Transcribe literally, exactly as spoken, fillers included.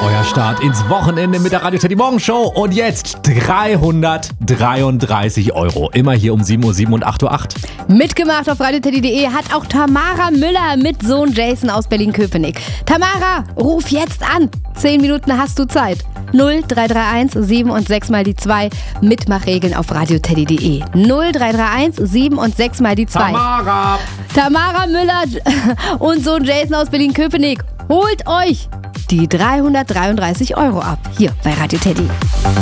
Euer Start ins Wochenende mit der Radio Teddy Morgen Show. Und jetzt dreihundertdreiunddreißig Euro. Immer hier um sieben Uhr sieben und acht Uhr acht. Mitgemacht auf radioteddy punkt de hat auch Tamara Müller mit Sohn Jason aus Berlin-Köpenick. Tamara, ruf jetzt an. Zehn Minuten hast du Zeit. null drei drei eins sieben und sechs mal die zwei. Mitmachregeln auf radioteddy punkt de. null drei drei eins sieben und sechs mal die zwei. Tamara! Tamara Müller und Sohn Jason aus Berlin-Köpenick. Holt euch die dreihundertdreiunddreißig Euro ab. Hier bei Radio Teddy.